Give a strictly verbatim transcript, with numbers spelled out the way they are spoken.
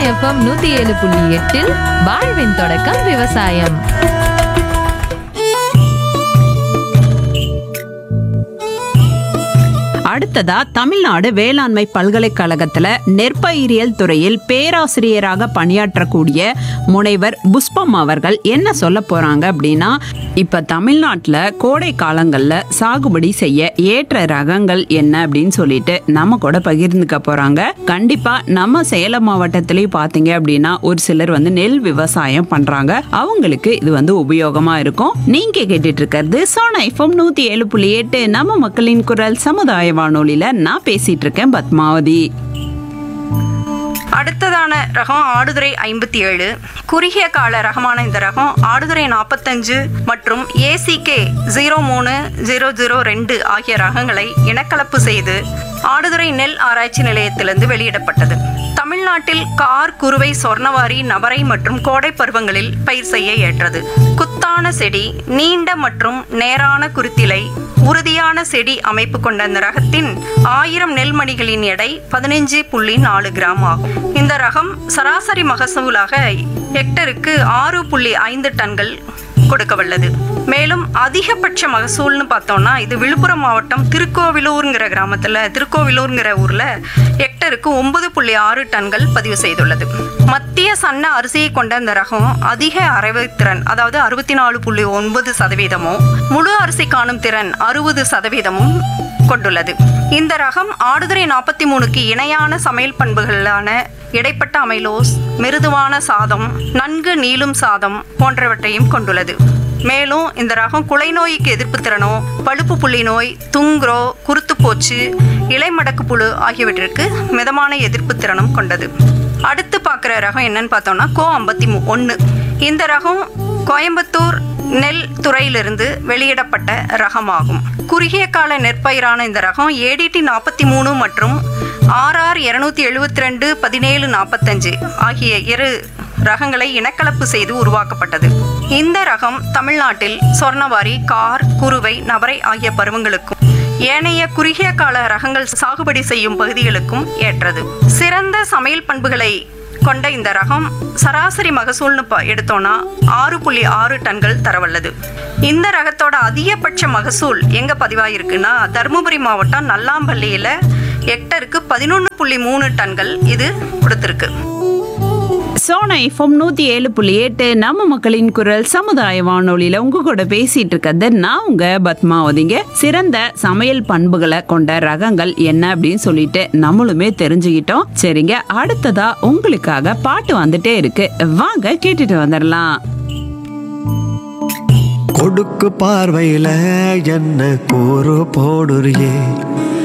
FM நூத்தி ஏழு புள்ளி எட்டில் வாழ்வின் தொடக்கம் விவசாயம். அடுத்ததா தமிழ்நாடு வேளாண்மை பல்கலைக்கழகத்துல நெற்பயிரியல் துறையில் பேராசிரியராக பணியாற்றக்கூடிய முனைவர் புஷ்பம் அவர்கள் என்ன சொல்ல போறாங்க அப்படின்னா, இப்ப தமிழ்நாட்டுல கோடை காலங்கள்ல சாகுபடி செய்ய ஏற்ற ரகங்கள் என்ன அப்படின்னு சொல்லிட்டு நம்ம கூட பகிர்ந்துக்க போறாங்க. கண்டிப்பா நம்ம சேலம் மாவட்டத்திலயும் பாத்தீங்க அப்படின்னா ஒரு சிலர் வந்து நெல் விவசாயம் பண்றாங்க. அவங்களுக்கு இது வந்து உபயோகமா இருக்கும். நீங்க கேட்டுட்டு இருக்கிறது சோனா எஃப்எம் நூத்தி ஏழு புள்ளி எட்டு நம்ம மக்களின் குரல் சமுதாய வானொலியில நான் பேசிட்டு இருக்கேன் பத்மாவதி. அடுத்ததான ரகம் ஆடுதுறை ஐம்பத்தி ஏழு. குறுகிய கால ரகமான இந்த ரகம் ஆடுதுறை நாற்பத்தஞ்சு மற்றும் ஏசிகே ஜீரோ மூணு ஜீரோ ஜீரோ ரெண்டு ஆகிய ரகங்களை இனக்கலப்பு செய்து ஆடுதுறை நெல் ஆராய்ச்சி நிலையத்திலிருந்து வெளியிடப்பட்டது. தமிழ்நாட்டில் கார், குறுவை, சொர்ணவாரி, நவரை மற்றும் கோடை பருவங்களில் பயிர் செய்ய ஏற்றது. குத்தான செடி, நீண்ட மற்றும் நேரான குருத்திலை, உறுதியான செடி அமைப்பு கொண்ட இந்த ரகத்தின் ஆயிரம் நெல்மணிகளின் எடை பதினைஞ்சு புள்ளி நாலு கிராம் ஆகும். இந்த ரகம் சராசரி மகசூலாக ஹெக்டருக்கு ஆறு புள்ளி ஐந்து டன்கள் கொடுக்க வல்லது. மேலும் அதிகபட்ச மகசூல்னு பார்த்தோம்னா இது விழுப்புரம் மாவட்டம் திருக்கோவிலூர்ங்கிற கிராமத்துல திருக்கோவிலூர்ங்கிற ஊர்ல ஹெக்டருக்கு ஒன்பது புள்ளி ஆறு டன்கள் பதிவு செய்துள்ளது. மத்திய சன்ன அரிசியை கொண்ட இந்த ரகம் அதிக அரைவை திறன், அதாவது அறுபத்தி நாலு புள்ளி ஒன்பது சதவீதமும், முழு அரிசி காணும் திறன் அறுபது சதவீதமும் கொண்டுள்ளது. இந்த ரகம் ஆடுதுறை நாற்பத்தி மூணுக்கு இணையான சமையல் பண்புகளான இடைப்பட்ட அமைலோஸ், மிருதுவான சாதம், நன்கு நீளும் சாதம் போன்றவற்றையும் கொண்டுள்ளது. மேலும் இந்த ரகம் குலை நோய்க்கு எதிர்ப்பு திறனோ, பழுப்பு புள்ளி நோய், துங்குரோ, குருத்துப்போச்சு, இலைமடக்கு புழு ஆகியவற்றிற்கு மிதமான எதிர்ப்பு திறனும் கொண்டது. அடுத்து பார்க்குற ரகம் என்னன்னு பார்த்தோம்னா கோ ஐம்பத்தி ஒன்று. இந்த ரகம் கோயம்புத்தூர் நெல் துறையிலிருந்து வெளியிடப்பட்ட ரகமாகும். குறுகிய கால நெற்பயிரான இந்த ரகம் ஏடிடி நாற்பத்தி மூணு மற்றும் ஆர்ஆர் இருநூத்தி எழுபத்தி ரெண்டு பதினேழு நாற்பத்தஞ்சு ஆகிய இரு ரகங்களை இனக்கலப்பு செய்து உருவாக்கப்பட்டது. இந்த ரகம் தமிழ்நாட்டில் சொர்ணவாரி, கார், குறுவை, நவரை ஆகிய பருவங்களுக்கும் ஏனைய குறுகிய கால ரகங்கள் சாகுபடி செய்யும் பகுதிகளுக்கும் ஏற்றது. சிறந்த சமையல் பண்புகளை கொண்ட இந்த ரகம் சராசரி மகசூல்னு எடுத்தோம்னா ஆறு புள்ளி ஆறு டன்கள் தரவல்லது. இந்த ரகத்தோட அதிகபட்ச மகசூல் எங்க பதிவாயிருக்குன்னா தருமபுரி மாவட்டம் நல்லாம்பள்ளியில ஹெக்டருக்கு பதினொன்று புள்ளி மூணு டன்கள் இது கொடுத்திருக்கு. சோனா எஃப்எம் நூத்தி ஏழு புள்ளி எட்டு நம்ம மக்களின் குரல் சமுதாய வானொலியில உங்க கூட பேசிட்டு இருக்கிறது நான் உங்க பத்மாவதிங்க. சிறந்த சமையல் பண்புகளை கொண்ட ரகங்கள் என்ன அப்படின்னு சொல்லிட்டு நம்மளுமே தெரிஞ்சுக்கிட்டோம். சரிங்க, அடுத்ததா உங்களுக்காக பாட்டு வந்துட்டே இருக்கு, வாங்க கேட்டுட்டு வந்துடலாம். கொடுக்கு பார்வையில என்ன கூறு போடுறியே,